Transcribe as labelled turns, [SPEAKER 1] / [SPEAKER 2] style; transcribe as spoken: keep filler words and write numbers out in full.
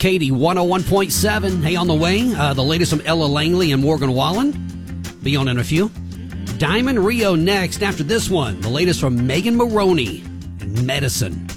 [SPEAKER 1] Katie, one oh one point seven. Hey, on the way, uh, the latest from Ella Langley and Morgan Wallen. Be on in a few. Diamond Rio next after this one. The latest from Megan Maroney and Medicine.